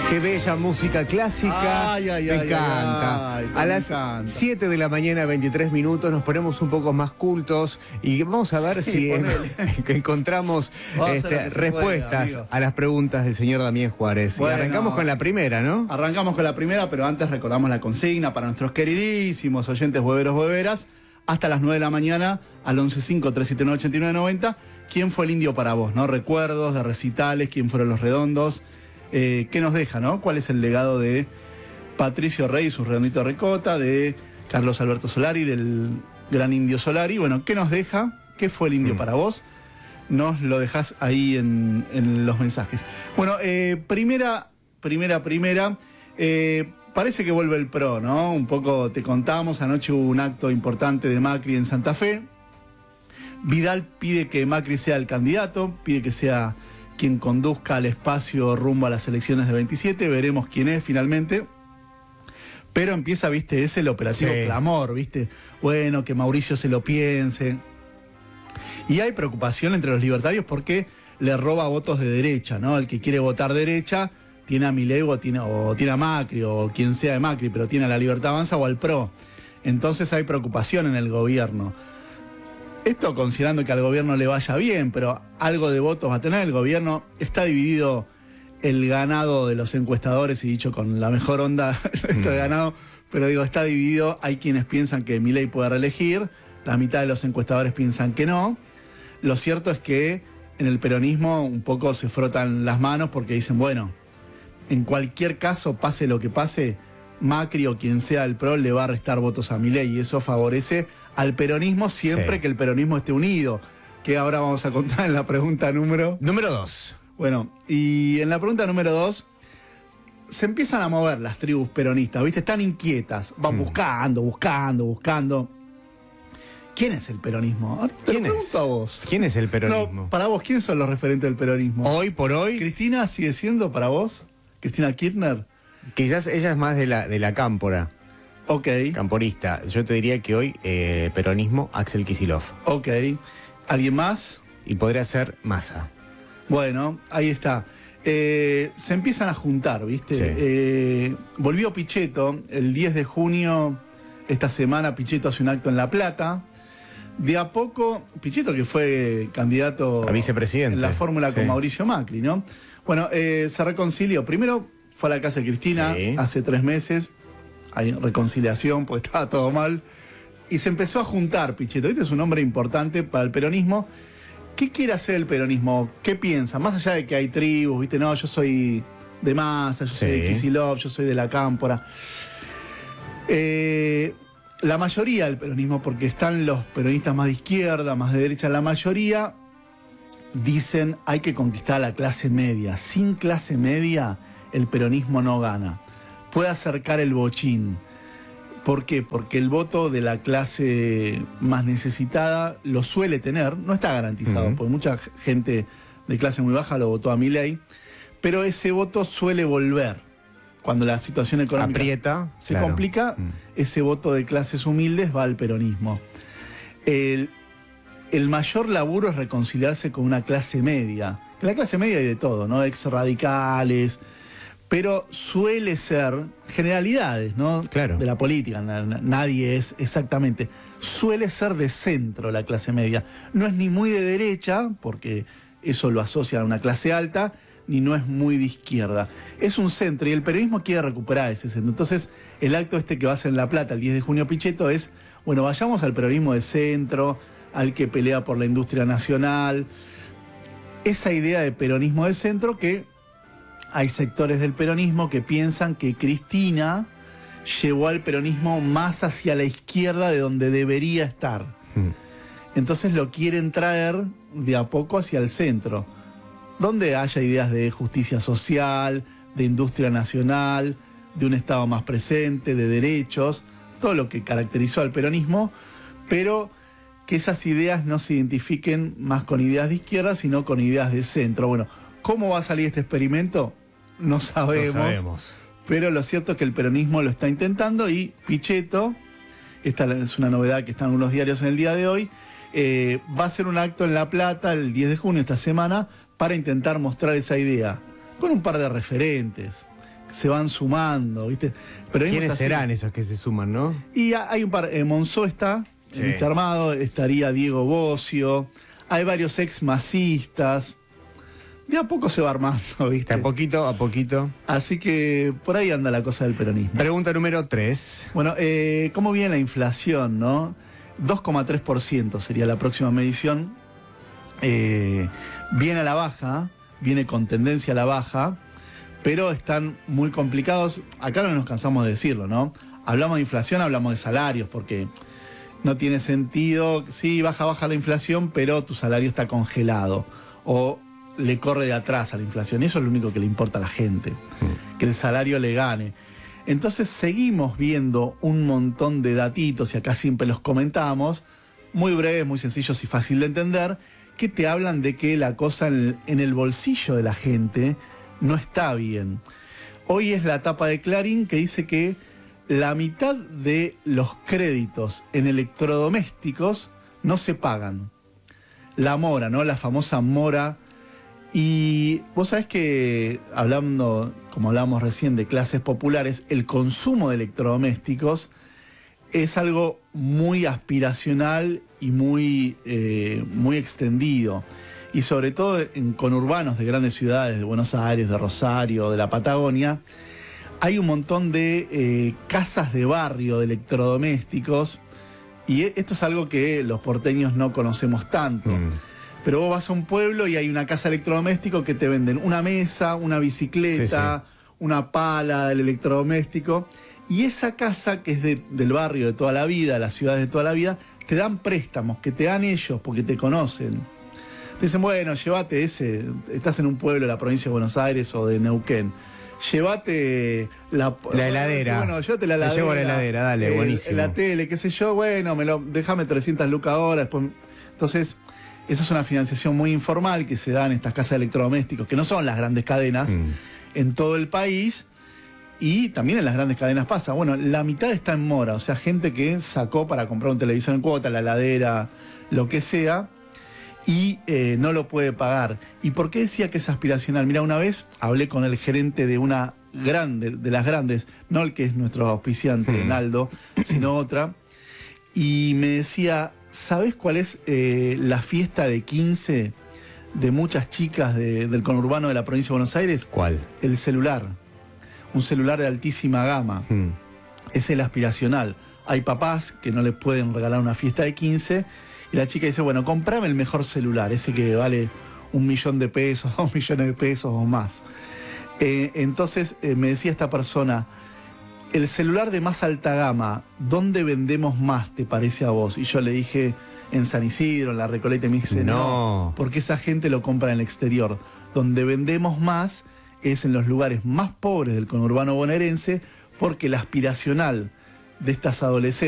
Qué bella música clásica. Me encanta. A las 7 de la mañana, 23 minutos, nos ponemos un poco más cultos y vamos a ver si encontramos respuestas a las preguntas del señor Damián Juárez. Bueno, y arrancamos con la primera, ¿no? Arrancamos con la primera, pero antes recordamos la consigna para nuestros queridísimos oyentes hueveros, hueveras. Hasta las 9 de la mañana, al 1153798990. ¿Quién fue el indio para vos? ¿No? Recuerdos de recitales, quién fueron los redondos. ¿Qué nos deja, no? ¿Cuál es el legado de Patricio Rey y su redondito de ricota, de Carlos Alberto Solari, del gran indio Solari? Bueno, ¿qué nos deja? ¿Qué fue el indio para vos? Nos lo dejás ahí en los mensajes. Bueno, primera. Parece que vuelve el PRO, ¿no? Un poco te contamos, anoche hubo un acto importante de Macri en Santa Fe. Vidal pide que Macri sea el candidato, pide que sea quien conduzca al espacio rumbo a las elecciones de 27, veremos quién es finalmente. Pero empieza, viste, ese el operativo clamor, viste, bueno, que Mauricio se lo piense. Y hay preocupación entre los libertarios porque le roba votos de derecha, ¿no? El que quiere votar derecha tiene a Milei o tiene a Macri o quien sea de Macri, pero tiene a La Libertad Avanza o al PRO. Entonces hay preocupación en el gobierno. Esto considerando que al gobierno le vaya bien, pero algo de votos va a tener el gobierno. Está dividido el ganado de los encuestadores, y dicho con la mejor onda, esto de ganado, pero digo, está dividido. Hay quienes piensan que Milei puede reelegir, la mitad de los encuestadores piensan que no. Lo cierto es que en el peronismo un poco se frotan las manos porque dicen, bueno, en cualquier caso, pase lo que pase, Macri o quien sea el PRO le va a restar votos a Milei y eso favorece al peronismo siempre que el peronismo esté unido, que ahora vamos a contar en la pregunta número 2. Bueno, y en la pregunta número 2 se empiezan a mover las tribus peronistas, ¿viste? Están inquietas, van buscando. ¿Quién es el peronismo? ¿Quién es? A vos. ¿Quién es el peronismo? No, para vos, ¿quiénes son los referentes del peronismo? Hoy por hoy. ¿Cristina sigue siendo para vos? ¿Cristina Kirchner? Quizás ella es más de la cámpora. Ok. Camporista. Yo te diría que hoy peronismo, Axel Kicillof. Ok. ¿Alguien más? Y podría ser Massa. Bueno, ahí está. Se empiezan a juntar, ¿viste? Sí. Volvió Pichetto el 10 de junio. Esta semana Pichetto hace un acto en La Plata. De a poco, Pichetto, que fue candidato a vicepresidente en la fórmula con Mauricio Macri, ¿no? Bueno, se reconcilió. Primero fue a la casa de Cristina hace 3 meses. Hay reconciliación porque estaba todo mal. Y se empezó a juntar Pichetto. Este es un hombre importante para el peronismo. ¿Qué quiere hacer el peronismo? ¿Qué piensa? Más allá de que hay tribus, ¿viste? No, yo soy de Massa, yo soy de Kicillof, yo soy de la cámpora. La mayoría del peronismo, porque están los peronistas más de izquierda, más de derecha, la mayoría dicen hay que conquistar a la clase media. Sin clase media, el peronismo no gana. Puede acercar el bochín. ¿Por qué? Porque el voto de la clase más necesitada lo suele tener, no está garantizado, porque mucha gente de clase muy baja lo votó a Milei, pero ese voto suele volver. Cuando la situación económica aprieta, se complica, ese voto de clases humildes va al peronismo. El mayor laburo es reconciliarse con una clase media. En la clase media hay de todo, ¿no? Ex radicales, pero suele ser generalidades, ¿no? Claro. De la política, nadie es exactamente. Suele ser de centro la clase media. No es ni muy de derecha, porque eso lo asocia a una clase alta, ni no es muy de izquierda. Es un centro y el peronismo quiere recuperar ese centro. Entonces, el acto que va a hacer en La Plata el 10 de junio Pichetto es, bueno, vayamos al peronismo de centro, al que pelea por la industria nacional. Esa idea de peronismo de centro que hay sectores del peronismo que piensan que Cristina llevó al peronismo más hacia la izquierda de donde debería estar. Entonces lo quieren traer de a poco hacia el centro, donde haya ideas de justicia social, de industria nacional, de un Estado más presente, de derechos, todo lo que caracterizó al peronismo, pero que esas ideas no se identifiquen más con ideas de izquierda, sino con ideas de centro. Bueno, ¿cómo va a salir este experimento? No sabemos. Pero lo cierto es que el peronismo lo está intentando y Pichetto, esta es una novedad que está en algunos diarios en el día de hoy, va a hacer un acto en La Plata el 10 de junio, esta semana, para intentar mostrar esa idea, con un par de referentes. se van sumando, ¿viste? Pero ¿quiénes serán esos que se suman, no? Y hay un par, Monzó está, Sí. en este armado, estaría Diego Bocio, hay varios ex masistas. De a poco se va armando, ¿viste? A poquito, a poquito. Así que por ahí anda la cosa del peronismo. Pregunta número 3. Bueno, ¿cómo viene la inflación, no? 2,3% sería la próxima medición. Viene a la baja, viene con tendencia a la baja, pero están muy complicados. Acá no nos cansamos de decirlo, ¿no? Hablamos de inflación, hablamos de salarios, porque no tiene sentido. Sí, baja la inflación, pero tu salario está congelado. O le corre de atrás a la inflación. Eso es lo único que le importa a la gente, que el salario le gane. Entonces seguimos viendo un montón de datitos, y acá siempre los comentamos, muy breves, muy sencillos y fácil de entender, que te hablan de que la cosa en el bolsillo de la gente no está bien. Hoy es la tapa de Clarín que dice que la mitad de los créditos en electrodomésticos no se pagan. La mora, ¿no? La famosa mora. Y vos sabés que, hablando, como hablábamos recién, de clases populares, el consumo de electrodomésticos es algo muy aspiracional y muy extendido. Y sobre todo en conurbanos de grandes ciudades, de Buenos Aires, de Rosario, de la Patagonia, hay un montón de casas de barrio de electrodomésticos. Y esto es algo que los porteños no conocemos tanto. Pero vos vas a un pueblo y hay una casa electrodoméstico que te venden una mesa, una bicicleta, una pala del electrodoméstico. Y esa casa, que es del barrio de toda la vida, las ciudades de toda la vida, te dan préstamos que te dan ellos porque te conocen. Te dicen, bueno, llévate ese, estás en un pueblo de la provincia de Buenos Aires o de Neuquén. Llévate la heladera. Bueno, llévate la heladera. Te llevo la heladera, dale, buenísimo. La tele, qué sé yo, bueno, déjame 300 lucas ahora. Después. Entonces, esa es una financiación muy informal que se da en estas casas de electrodomésticos, que no son las grandes cadenas, en todo el país, y también en las grandes cadenas pasa. Bueno, la mitad está en mora, o sea, gente que sacó para comprar un televisor en cuota, la heladera, lo que sea, y no lo puede pagar. ¿Y por qué decía que es aspiracional? Mira, una vez hablé con el gerente de una grande, de las grandes, no el que es nuestro auspiciante, Naldo, sino otra, y me decía, ¿sabés cuál es la fiesta de 15 de muchas chicas del conurbano de la provincia de Buenos Aires? ¿Cuál? El celular. Un celular de altísima gama. Es el aspiracional. Hay papás que no les pueden regalar una fiesta de 15 y la chica dice, bueno, comprame el mejor celular, ese que vale $1.000.000, $2 millones de pesos o más. Entonces me decía esta persona, el celular de más alta gama, ¿dónde vendemos más, te parece a vos? Y yo le dije, en San Isidro, en La Recoleta, y me dice, no, porque esa gente lo compra en el exterior. Donde vendemos más es en los lugares más pobres del conurbano bonaerense, porque el aspiracional de estas adolescentes